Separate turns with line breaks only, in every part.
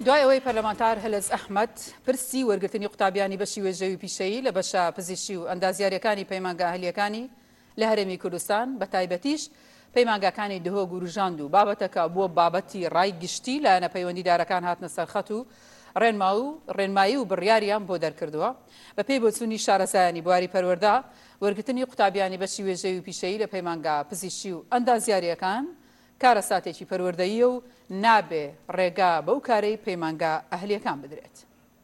دوای ئەوەی پەرلەمانتار هەلەز ئەحمەد پرسی وەرگرتنی قوتابیانی بەشی وێژەوی پیشەیی لە بەشە پزیشکی و ئەندازیاریەکانی پەیمانگە ئەهلیەکانی لە هەرێمی کوردستان بە تایبەتیش پەیمانگاکانی دهۆک و ڕژاند و بابەتەکە بۆ بابەتی ڕای گشتی لایەنە پەیوەندیدارەکان هاتنە سەرخەت و ڕێنمایی و بڕیاریان بۆ دەرکردووە بە پێی بۆچوونی شارەزایانی بواری پەروەردە وەرگرتنی قوتابیانی بەشی وێژەوی پیشەیی لە پەیمانگە پزیشکی و ئەندازیاریەکان کارە ساتێکی پەروەردەییە و نابێ ڕێگا بەو کارەی پەیمانگە ئەهلیەکان بدرێت.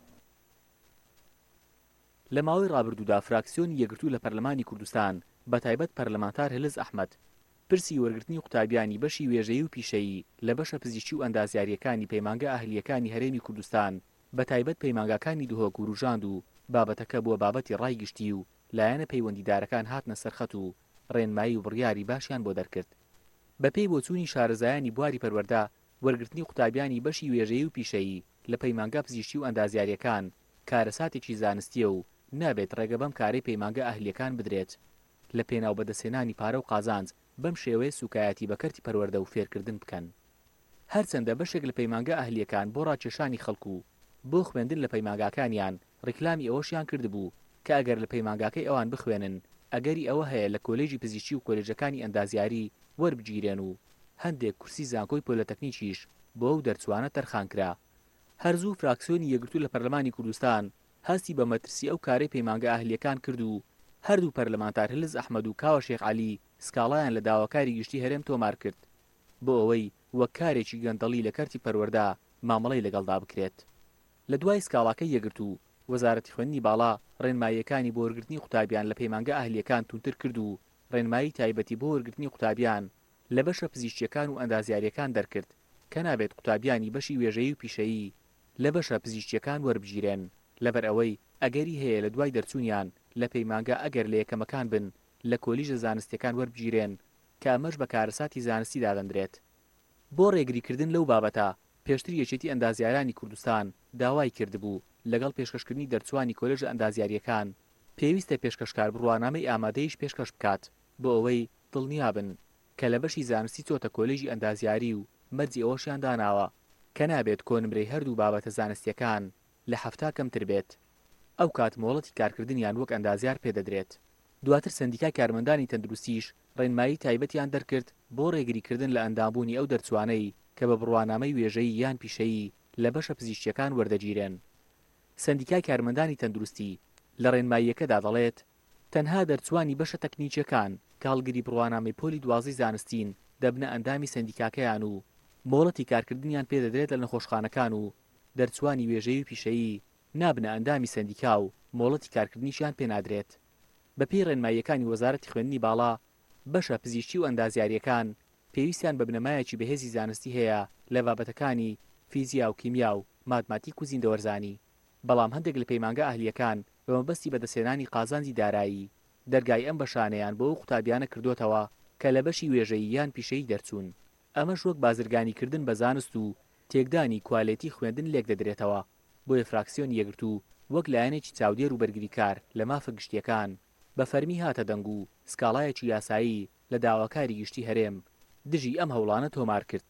لە ماوەی ڕابردوودا فراکسیۆنی یەکگرتوو لە پەرلەمانی کوردستان بە تایبەت پەرلەمانتار هەلەز ئەحمەد پرسی وەرگرتنی قوتابیانی بەشی وێژەیی و پیشەیی لە بەشە پزیشکی و ئەندازیاریەکانی پەیمانگە ئەهلیەکانی هەرێمی کوردستان بە تایبەت پەیمانگاکانی دهۆک و ڕژاند و بابەتەکە بۆ بابەتی ڕای گشتی و لایەنە پەیوەندیدارەکان هاتنە سەرخەت و ڕێنمایی و بڕیاری باشیان بۆ دەرکرد. بە پێی بۆچوونی شارەزایانی بواری پەروەردە وەرگرتنی قوتابیانی بەشی وێژەیی و پیشەیی لە پەیمانگە پزیشکی و ئەندازیاریەکان کارەساتێکی زانستیە و نابێت ڕێگە بەم کارەی پەیمانگە ئەهلیەکان بدرێت. لە پێناو بەدەستهێنانی پارە و قازانج بەم شێوەیە سوکایەتی بەکەرتی پەروەردە و فێرکردن بکەن. هەرچەندە بەشێک لە پەیمانگە ئەهلیەکان بۆ ڕاکێشانی خەڵکو بۆ خوێندن لە پەیمانگاکانیان ڕیکلامی ئەوەشیان کردبوو کە ئەگەر لە پەیمانگاکەی ئەوان بخوێنن ئەگەری ئەوە هەیە لە کۆلێژی پزیشکی و کۆلێژەکانی ئەندازیاری وەربگیرێن و هەندێک کورسی زانکۆی پۆلەتەکنیکیش بۆ ئەو دەرچوانە تەرخانکرا. هەرزوو فراکسیۆنی یەکگرتوو لە پەرلەمانی کوردستان هەستی بە مەترسی ئەو کارەی پەیمانگە ئەهلیەکان کرد و هەردوو پەرلەمانتار هەلەز ئەحمەد و کاوە شێخ عەلی سکاڵایان لە داواکاری گشتی هەرێم تۆمار کرد بۆ ئەوەی وەک کارێکی گەندەڵی لە کەرتی پەروەردە مامەڵەی لەگەڵدا بکرێت. لە دوای سکاڵاکەی یەکگرتوو وەزارەتی خوێندنی باڵا ڕێنماییەکانی بۆ وەرگرتنی قوتابیان لە پەیمانگە ئەهلیەکان تونتر کرد و ڕێنمایی تایبەتی بۆ وەرگرتنی قوتابیان لە بەشە پزیشکیەکان و ئەندازیاریەکان دەرکرد کە نابێت قوتابیانی بەشی وێژەیی و پیشەیی لە بەشە پزیشکیەکان وەربگیرێن لەبەر ئەوەی ئەگەری هەیە لە دوای دەرچوونیان لە پەیمانگە ئەگەر لە یەکەمەکان بن لە کۆلیژە زانستیەکان وەربگیرێن کە ئەمەش بە کارەساتی زانستی دادەندرێت. بۆ ڕێگریکردن لەو بابەتە پێشتر یەکێتی ئەندازیارانی کوردستان داوای کردبوو لەگەڵ پێشکەشکردنی دەرچوانی کۆلێژە ئەندازیاریەکان پێویستە پێشکەشکار بڕوانامەی ئامادەیش پێشکەش بکات بۆ ئەوەی دڵنیابن کە لە بەشی زانستی چۆتە کۆلێژی ئەندازیاری و مەرجی ئەوەشیان داناوە کە نابێت کۆنمرەی هەردوو بابەتە زانستیەکان لە 7 کەمتر بێت. ئەو کات مۆڵەتی کارکردنیان وەک ئەندازیار پێدەدرێت. دواتر سەندیکای کارمەندانی تەندروستیش ڕێنمایی تایبەتیان دەرکرد بۆ ڕێگریکردن لە ئەندامبوونی ئەو دەرچوانەی کە بە بڕوانامەی وێژەیی یان پیشەیی لە بەشە پزیشکیەکان وەردەگیرێن. سەندیکای کارمەندانی تەندروستی لە ڕێنماییەکەدا دەڵێت تەنها دەرچوانی بەشە تەکنیکیەکان کە هەڵگری بڕوانامەی پۆلی دوازەی زانستین دەبنە ئەندامی سەندیکاکەیان و مۆڵەتی کارکردنیان پێدەدرێت لە نەخۆشخانەکان و دەرچوانی وێژەیی و پیشەیی نابنە ئەندامی سەندیکا و مۆڵەتی کارکردنیشیان پێنادرێت. بەپێی ڕێنماییەکانی وەزارەتی خوێندنی باڵا بەشە پزیشکی و ئەندازیاریەکان پێویستیان بە بنەمایەکی بەهێزی زانستی هەیە لە بابەتەکانی فیزیا و کیمیا و ماتماتیک و زیندەوەرزانی، بەڵام هەندێک لە پەیمانگە ئەهلیەکان بە مەبەستی بەدەستهێنانی قازانجی دارایی دەرگای ئەم بەشانەیان بۆ ئەو قوتابیانە کردوتەوە کە لە بەشی وێژەیی یان پیشەیی دەرچوون. ئەمەش وەک بازرگانیکردن بە زانست و تێکدانی کوالێتی خوێندن لێک دەدرێتەوە. بۆیە فراکسیۆنی یەکگرتوو وەک لایەنێکی چاودێر و بەرگریکار لە مافە گشتیەکان بە فەرمی هاتە دەنگ و سکاڵایەکی یاسایی لە داواکاری گشتی هەرێم دژی ئەم هەوڵانە تۆمار کرد.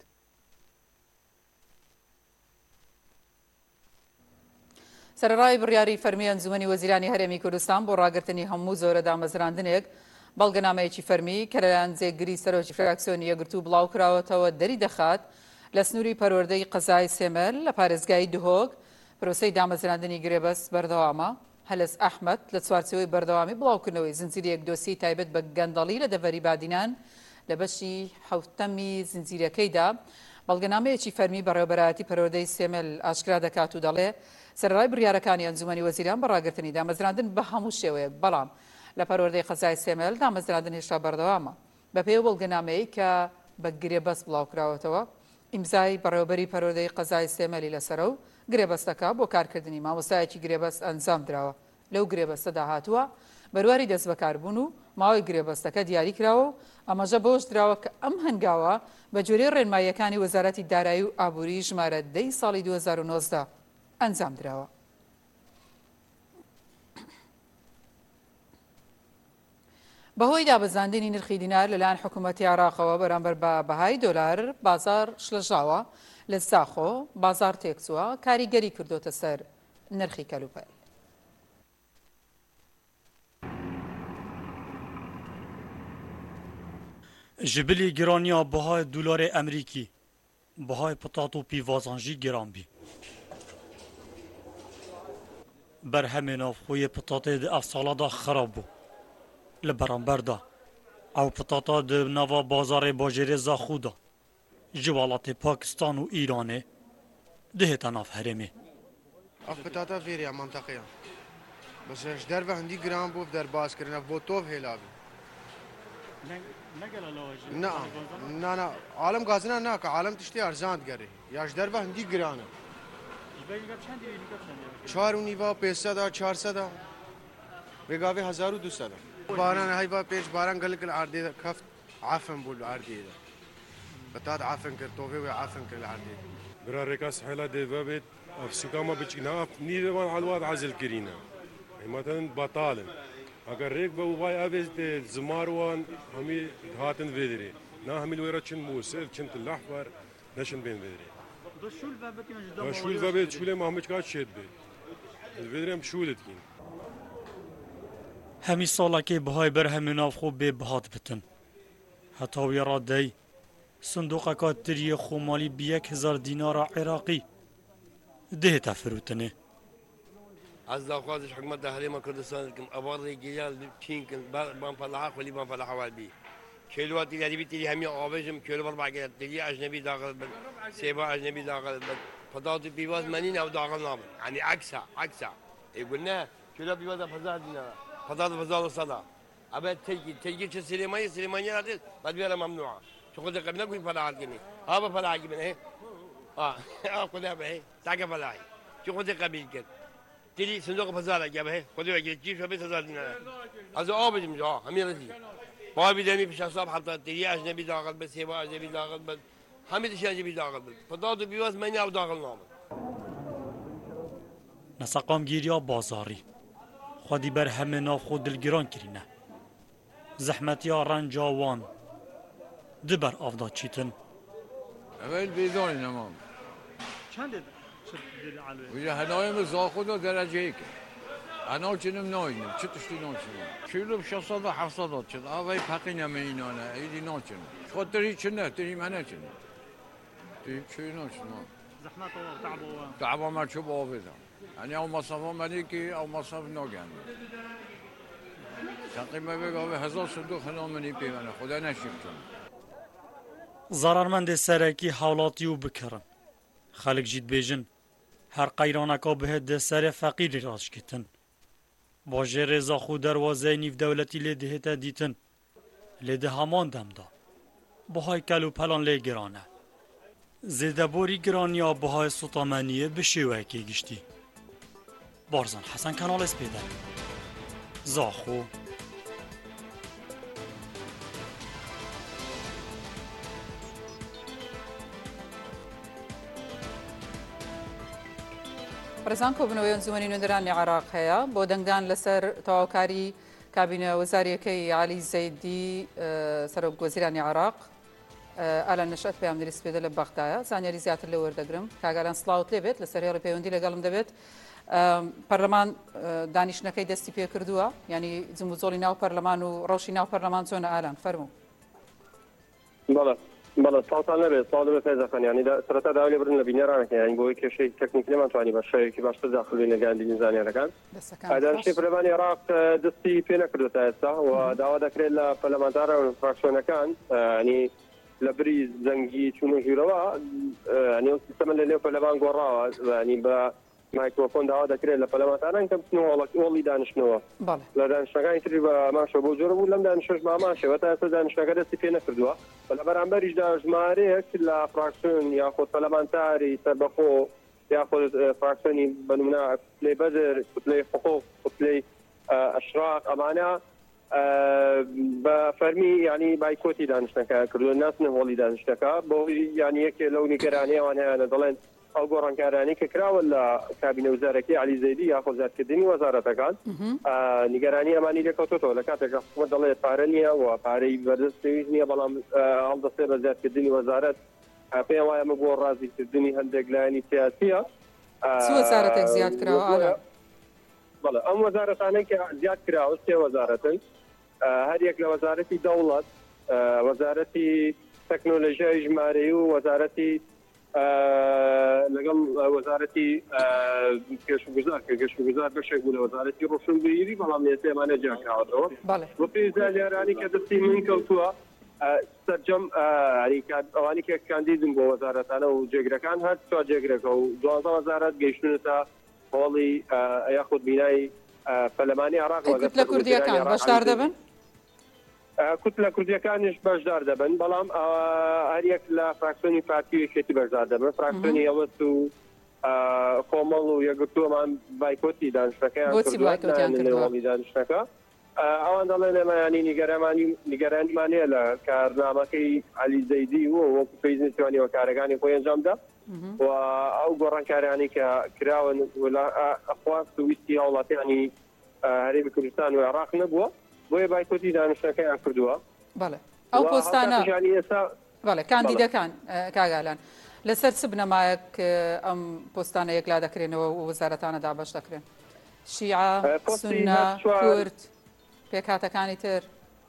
سەرڕای بڕیاری فەرمی ئەنجومەنی وەزیرانی هەرێمی کوردستان بۆ ڕاگررتنی هەموو زۆرە دامەزراندنێک بەڵگەنامەیەکی فەرمی کە لەلایەن جێگیری سەرۆکی فراکسیۆنی یەکگرتوو بڵاو کراوەتەوە دەری دەخات لە سنووری پەروەردەی قەزای سێمەل لە پارێزگای دهۆک پرۆسەی دامەزراندنی گرێبەست بەردەوامە. هەلەز ئەحمەد لە چوارچێوەی بەردەوامی بڵاوکردنەوەی زنجیرەیەک دۆسی تایبەت بە گەندەڵی لە دەڤەری بادینان لە بەشی حەوتەمی زنجیرەکەیدا بەڵگەنامەیەکی فەرمی بەڕێوەبەرایەتی پەروەردەی سێمەل ئاشکرا دەکات و دەڵێ سەرڕای بڕیارەکانی ئەنجومەنی وەزیران بە ڕاگررتنی دامەزراندن بە هەموو شێوەیەک بەڵام لە پەروەردەی قەزای سێمەل دامەزراندن هێشتا بەردەوامە. بەپێی بەڵگەنامەیە کە بە گرێبەست بڵاوکراوەتەوە ئیمزای بەڕێوەبەری پەروەردەی قەزای سێمەلی لەسەرە و گرێبەستەکە بۆ کارکردنی مامۆستایەکی گرێبەست ئەنجام درراوە. لەو گرێبەستەدا هاتووە بەرواری دەست بەکاربوون و ماوەی گرێبەستەکە دیاری کراوە و ئەمەژە بۆش درراوە کە ئەم هەنگاوە بە جۆرەی ڕێنماییەکانی وەزارەتی دارایی و ئابووری ژمارە 10 ساڵی 2019 ئەنجام درراوە. بەهۆی دابەزاندنی نرخی دینار لەلایەن حکوومەتی عێراقەوە بەرامبەر بە بەهای دۆلار بازار شلەژاوە لە ساخۆ بازار تێکچووە کاریگەری کردوتە سەر نرخی کەلوپەل.
جبلی گرانیا بهای دلار امریکی بهای پتاتو پیوازانجی گران بی بر همین خوی پتاته ده افسالا دا خراب بو لبرانبر دا او پتاتا ده نوا بازار باجره زا خودا جوالات پاکستان و ایرانه ده تناف هرمه
اف پتاتا فيريا منطقيا بس ايش دربه عندي جرام بو در باز كرنا بوتوف هيلابي نعم نا عالم غازنا ناك عالم تشتي ارزان تقري ياش دربه عندي جرانا 4 نیوا 500 400 بگاوی 1200 باران هایوا پیش باران گلک العردی کفت عفن بول العردی بتاد عفن کر توفی و عفن کر العردی
برا رکاس حالا دیوابت افسکاما بچنا نیوان علواد عزل کرینا مثلا بطالن اگر ریک به وای اوز زماروان همی هاتن ویدری نه همی الویرا چن موسر چن الاحمر نشن بين ویدری شول فبيت شول ما همش قاعد شد بيت الفيدرم شولت كين
همی سالا که بهای بر همین آف خوب به بهات بتن حتی ویرا دی صندوق کاتری خومالی ب 1000 دینار عراقی ده تفروتنه
از داخلش حکومت دهلی کردستان کم آواری گیال تین کن بام فلاح خالی بام فلاح والبی کلوات یعنی بیتی همی آبجم کلو بر باقی تری اجنبی داخل بن سیبا اجنبی داخل بن فضاد بیواز منین او داخل نام يعني عكسه يقولنا كيلو بيواز فضاد دينار فضاد صدا ابد تيجي سليمانيه هذه بعد بيها ممنوعه شو قد قبل نقول فلاح كني هذا فلاح من ايه خذها به تاقى فلاح شو قد قبل كده تري صندوق فضاد جابه خذوا جيب شو بس 1000 دينار هذا اوبج جا هم يلتي بابي دمي في شخص حتى تري اجنبي داخل بس سيبا اجنبي داخل بس همه شيء اجنبي داخل بس فضاد بيواز مني او داخل نام
نسقام گیریا بازاری خودی بر همه ناف خود دلگران کرینه زحمتیا رنجاوان دبر افدا چیتن
اول بیدانی نمام
چند
ویجا هنایم زاخود و درجه ایک انا چنم ناینم چه تشتی ناچنم کیلو 600 و 700 چند آوای پقی نمینانه ایدی ناچنم خود تری چنه تری منه چنه تری چی ناچنم
زحمت و
تعبا ما چوب آویدم يعني او مصافه ملكي او مصاف نوغان تقريبا بقى 1000 صندوق هنا مني بيمانه خدا نشفتم
ضررمند سرکی حالاتی و بکرن خلق جید بیجن هر قیرانکا به ده سر فقیر راش کتن باجه رضا خود دروازه نیف دولتی لیده تا دیتن لیده همان دم دا بهای کلو پلان لی گرانه زیده بوری گرانیا بهای سطامنیه بشیوه که گشتی بارزان حسن کانال اسپیده زاخو
بەڕێزان کۆبنەوەی ئەنجومەنی نوێنەرانی عێراق هەیە بۆ دەنگدان لەسەر تەواوکاری کابینە وەزاریەکەی عەلی زەیدی سەرۆک وەزیرانی عێراق ئالان نەشات پەیامدەری سپێدە لە بەغدایە زانیاری زیاتر لێ وەردەگرم کاگالان سڵاوت لێبێت لەسەر هێڵی پەیوەندی لەگەڵم دەبێت پەرلەمان دانیشتنەکەی دەستی پێ کردووە ینی جموزۆڵی ناو پەرلەمان و ڕەوشی ناو پەرلەمان چۆنە ئالان فەرموو
بەڵێ ساڵتان نەبێت ساڵ دەبێت پێزەکەن ینی سەرەتا داوا لێ بردن لە بینێرانەکە ینی بۆی کێشەی تەکنیکی نەمانتوانی بە شەیەکی باشتر داخل بین لە گەیاندنی زانیاریەکان دانیشتنی پەرلەمانی عێراق دەستی پێ نەکردوتە ئێستا و داوا دەکرێت لە پەرلەمانتارە و فراکسیۆنەکان ینی لە بری زەنگی چوون و ژوورەوە ینی سیستەمە لە نێو پەرلەمان گۆڕاوە ینی بە مایکرۆفۆن داوا دەکرێت لە پەرلەمانتاران کە بچنەوە وەڵی دانیشتنەوە لە دانیشتەکانی تری بە ماشە بۆ جۆرە بوو لەم دانیشتەش بە ماشەوە تا ئێستا دانیشتەکە دەستی پێ نەکردووە لە بەرامبەریشدا ژمارەیەک لە فراکسیۆن یاخۆ پەرلەمانتاری سەربەخۆ یاخۆ فراکسیۆنی بە نمونە کوتلەی بەدر کوتلەی حقوق کوتلەی ئەشراق ئەمانە بە فەرمی ینی بایکۆتی دانیشتەکە کردووە ناچنە هۆڵی دانیشتەکە بۆ ینی یەکێ لەو نیگەرانیەوان هەیە دەڵێن ئەو گۆڕانکارانی کە کراوە لە کابینە وزارەتی عەلی زەیدی یاخۆ وەزارکردنی وەزارەتەکان نیگەرانی ئەمانی لێکەوتۆتەوە لە کاتێک حکوومەت دەڵێت پارە نییە و پارەی بەردەست پێویست نییە بەڵام هەڵدەستێت بە وەزارکردنی وەزارەت پێم وایە مە بۆ ڕازیکردنی هەندێک لایەنی سیاسیە
چ وەزارەتێک زیاد کراوە ئاڵا؟
بەڵێ ئەم وەزارەتانەی کە زیاد کراوە سێ وەزارەتن هەر یەک لە وەزارەتی دەوڵەت وەزارەتی تەکنۆلۆژیای ژمارەیی و وەزارەتی لەگەڵ وەزارەتی گەشتوگوزار بەشێک بوو لە وەزارەتی ڕۆشنبیری بەڵام لێتێمانە جیاکراوەتەوە بۆ پێی زانیارانی کە دەستی من کەوتووە سەرجەم ئەوانی کە کاندیدن بۆ وەزارەتانە و جێگرەکان هەر چوا جێگرەکە و 12 وەزارەت گەیشتونە تا هۆڵی یاخود بینایی پەرلەمانی عێراق
لە کوردیەکان بەشدار دەبن؟
کوت لە کوردیەکانیش بەشدار دەبن بەڵام هەر یەک لە فراکسیۆنی پارتیەکێتی بەشدار دەبن فراکسیۆنی ئەوەست و کۆمەڵ و یەکگرتووەمان بایکۆتی دانیشتەکەیان کردووەڵی دانیشتەکە ئەوان دەڵێن ئێمەیانی نیگەرانیمانەیە لە کارنامەکەی عەلی زەیدی و وەکو پێی نتوانیەوە کارەکانی خۆی ئەنجامدا و ئەو گۆڕانکاریانی کە کراون ئەخواست و ویستی هاوڵاتیانی هەرێمی کوردستان و عێراق نەبووە بۆیە بایکۆتی دانیشتەکەیان کردووە
بەڵێ ئەو پۆستانە بەڵێ کاندیدەکان کاگالان لەسەر چ بنەمایەک ئەم پۆستانە یەکلا دەکرێنەوە و وەزارەتانە دابەش دەکرێن شیعە سونە کورد پێکهاتەکانی تر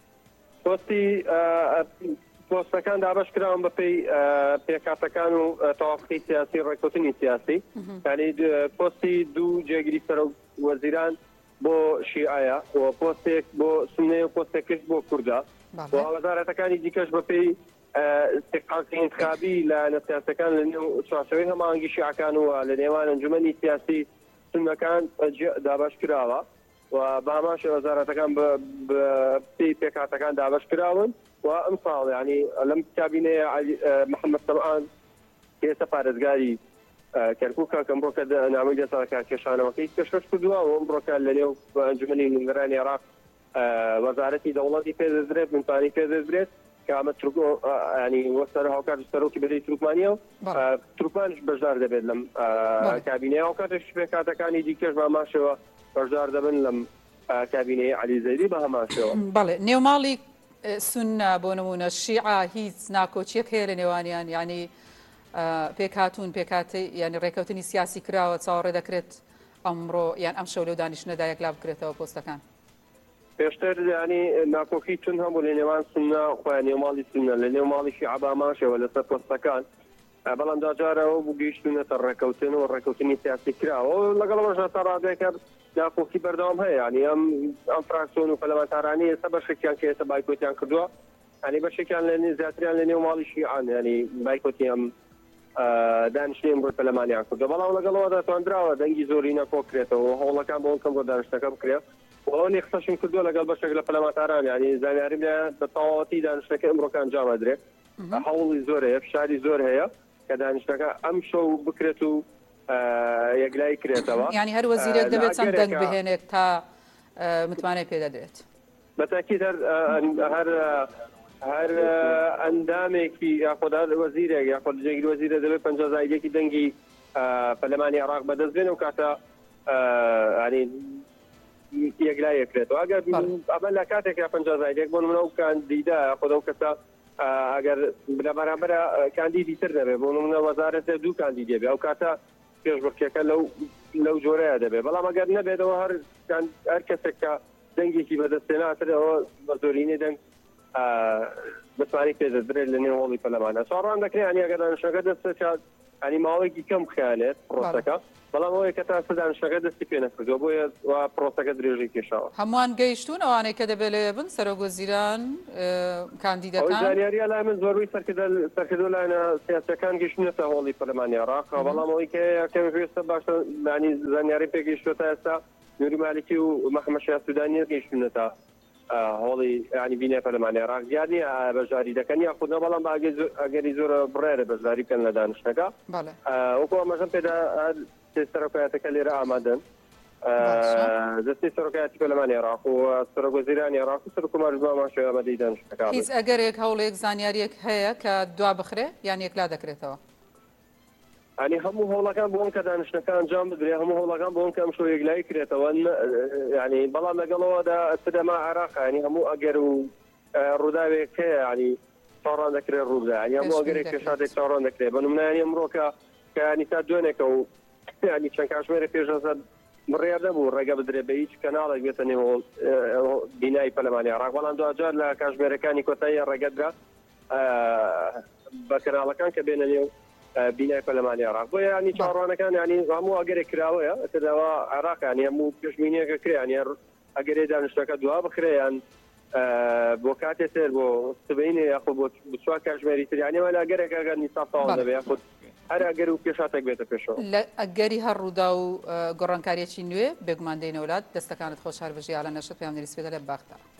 پۆستەکان دابەش کراون بەپێی پێکهاتەکان و تەوافقی سیاسی ڕێککەوتنی سیاسی یعنی پۆستی دوو جێگیری سەرۆک وەزیران بۆ شیعەیە و پۆستێک بۆ سونەیە و پۆستێکش بۆ کوردە و وەزارەتەکانی دیکەش بەپێی استحقاقی انتخابی لە سیاسەکان لە نێو چوارچەوەی هەماهەنگی شیعەکان و لە نێوان ئەنجومەنی سیاسی سونەکان دابەش کراوە و بەهەماشە وەزارەتەکان بەپێی پێکهاتەکان دابەش کراون و ئەم ساڵ یعنی لەم کابینەیە محەممەد سەمعان ئێستا پارێزگاری کەرکووکە کەم بڕۆکە نامەی دەسەڵات کێشانەوەکەی پێشکەش کردووە و ئەم بڕۆکە لە نێو ئەنجومەنی نوێنەرانی عێراق وەزارەتی دەوڵەتی پێدەدرێت منتانی پێدەدرێت کە ئەمە ینی وەسەر هاوکات سەرۆکی بەدەی تروکمانیە و تروکمانش بەشدار دەبێت لەم کابینەیە هاوکاتش پێکهاتەکانی دیکەش بەهەماشەوە بەشدار دەبن لەم کابینەی عەلی زەیدی بەهەماشەوە
بەڵێ نێوماڵی سونە بۆ نمونە شیعە هیچ ناکۆچیەک هەیە لە نێوانیان ینی پێکهاتوون پێکاتی ینی ڕێکەوتنی سیاسی کراوە چاوەڕێ دەکرێت ئەمڕۆ یان ئەم شەو لەو دانیشتنەدا یەکلا بکرێتەوە پۆستەکان
پێشتر ینی ناکۆکی چون هەبوو لە نێوان سونە خۆیان نێوماڵی سونە لە نێوماڵی شیعە باماشەوە لەسەر پۆستەکان بەڵام داجارەوە بوو گەیشتونەتە ڕێکەوتن و ڕێکەوتنی سیاسی کراوە لەگەڵەوەژە تا ڕادێکە ناکۆکی بەردەوام هەیە ینی ئەم فراکسیۆن و پەرلەمانتارانی ئێستا بەشێکیان کە ئێستا بایکۆتیان کردووە ینی بەشێکیان لە زیاتریان لە نێوماڵی شیعەن ینی بایکۆتی ئەم دانیشتنی ئەمڕۆی پەرلەمانیان کردووە بەڵام لەگەڵەوە دەتوانراوە دەنگی زۆری نەکۆکرێتەوە هەوڵەکان بۆ کەم بۆ دانیشتەکە بکرێت ئەوەی قسەشم کردووە لەگەڵ بەشێک لە پەرلەمانتاران ینی زانیاری بە تەواوەتی دانیشتەکە ئەمڕۆکە ئەنجام ئەدرێت هەوڵی زۆر هەیە فشاری زۆر هەیە کە دانیشتەکە ئەم شەو بکرێت و یەکلای کرێتەوە
ینی هەر وەزیرێک دەبێت چەند دەنگ بهێنێت تا متمانەی پێدەدرێت
بەتاکید هەر ئەندامێکی یاخۆدا وەزیرێک یاخۆ جێگیری وەزیرە دەبێت 50 زایدێکی دەنگی پەرلەمانی عێراق بەدەست بێن و کاتە ینی یەکلای یەکرێتەوە ئەگەر ئەمە لە کاتێکا 50 زایدێک بۆ نمونە ئەو کاندیدا خۆدا و کەسە ئەگەر لە بەرامبەر کاندیدی تر دەبێت بۆ نمونە وەزارەتە دوو کاندیدێ بێ ئەو کاتە پێشبڕکێکە لەو جۆرەیە دەبێت بەڵام ئەگەر نەبێتەوە هەر کەسێک کە دەنگێکی بەدەستێناترەوە بە زۆرینەی دەنگ بتوانانی پێدەدرێت لە نێو هۆڵی پەرلەمانە ساڕان دەکرێت ینی ئەگەر دانیشتەکە دەستە ینی ماوەیەکی کەم بخیانێت پرۆسەکە بەڵام ئەوەیە کە تا دانیشتەکە دەستی پێ نەکردووە بۆیە پرۆسەکە درێژی کێشاوە
هەمووان گەیشتون ئەوانەی کە دەبێت لێ بن سەرۆک وەزیران کاندیدەکان
زانیاریە لای من زۆروی سەرکردو لایەنە سیاسەکان گەیشتونەتە هۆڵی پەرلەمانی عێراق بەڵام ئەوەی کە یەکەم پێویستە باشە ینی زانیاری پێگەیشتووەتە ئێستا نووری مالکی و محەممەد شایە سودانی گەیشتونەتە هۆڵی ینی بینە پەرلەمانی عێراق دیارنی بەشداری دەکەن یا خودنە بەڵام ئەگەری زۆر بڕێرە بەشداری بکەن لە دانیشتەکە وەکو ئەمەژەم پێدا سەرۆکایەتەکە لێرە ئامادەن دەستی سەرۆکایەتی پەرلەمانی عێراق و سەرۆک وەزیرانی عێراق و سەرۆک ماماشێوە ئامادەی دانیشتەکە
هیچ ئەگەرێک هەوڵێک زانیاریەک هەیە کە دوا بخرێ یان یەکلا دەکرێتەوە
ینی هەموو هەوڵەکان بۆن کە دانیشتەکان ئەنجام بدرێ هەموو هەوڵەکان بۆن کە ئەم شۆ یەکلایی کرێتەوە ینی بەڵام لەگەڵەوەدا سدەما عێراق ینی هەموو ئەگەر و ڕووداوێک هەیە ینی تاڕان دەکرێت ڕوودا ینی هەموو ئەگەرێک پێشاتێک تاڕان دەکرێت بە نمونانی ئەمڕۆکە کە ینی تا دوێنێکە و ینی چەند کاتژمێرە پێشەسەر بڕیار نەبوو ڕێگە بدرێت بە هیچ کەناڵێک بێتە نێو بینایی پەرلەمانی عێراق بەڵام دوجار لە کاتژمێرەکانی کۆتایی ڕێگەدرا بە کەناڵەکان کە بێنە نێو بینای پەرلەمانی عێراق بۆ ینی چاڕوانەکان ینی هەموو ئەگەرێک کراوەیە ئەتەداوا عێراقیانی هەموو پێشبینیەکە کرایانی ئەگەرێ دانیشتەکە دوا بخرێیان بۆ کاتێ سێر بۆ سبینێ یاخود بۆ چوار کاتژمێری تریانیەوە لە ئەگەرێک ئەگەر نیساب تەواو دەبێت یاخود هەر ئەگەر و پێشاتێک بێتە پێشەوە
لە ئەگەری هەر ڕوودا و گۆڕانکاریەکی نوێ بێگومان دێنە وڵات دەستەکانت خۆشحال بژی یاڵە نەشت پێیان نووسێتە لە باختە